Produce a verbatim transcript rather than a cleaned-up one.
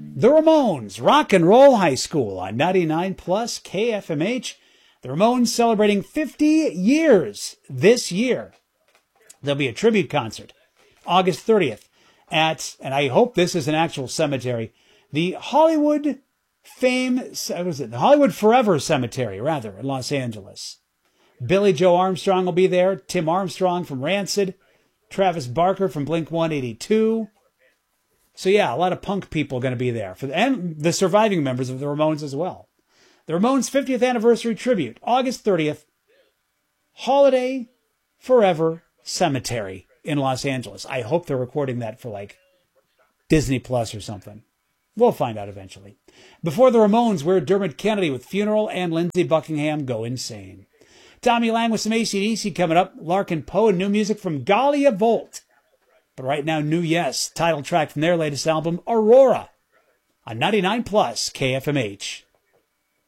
The Ramones, Rock and Roll High School on ninety-nine plus K F M H. The Ramones celebrating fifty years this year. There'll be a tribute concert August thirtieth at, and I hope this is an actual cemetery, the Hollywood Fame, what was it? The Hollywood Forever Cemetery, rather, in Los Angeles. Billy Joe Armstrong will be there. Tim Armstrong from Rancid. Travis Barker from Blink one eighty-two. So yeah, a lot of punk people going to be there. For the, and the surviving members of the Ramones as well. The Ramones fiftieth Anniversary Tribute, August thirtieth. Holiday Forever Cemetery in Los Angeles. I hope they're recording that for like Disney Plus or something. We'll find out eventually. Before the Ramones, we're Dermot Kennedy with Funeral and Lindsey Buckingham Go Insane. Tommy Lang with some A C D C coming up. Larkin Poe and new music from Galia Volt. But right now, New Yes, title track from their latest album, Aurora, on ninety-nine plus K F M H.